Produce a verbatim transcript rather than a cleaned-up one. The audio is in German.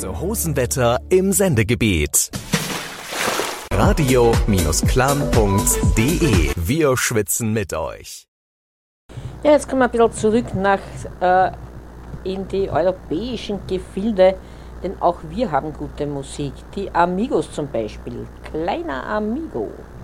beste Hosenwetter im Sendegebiet. radio-klan punkt de. Wir schwitzen mit euch. Ja, jetzt kommen wir ein bisschen zurück nach äh, in die europäischen Gefilde, denn auch wir haben gute Musik. Die Amigos zum Beispiel. Kleiner Amigo.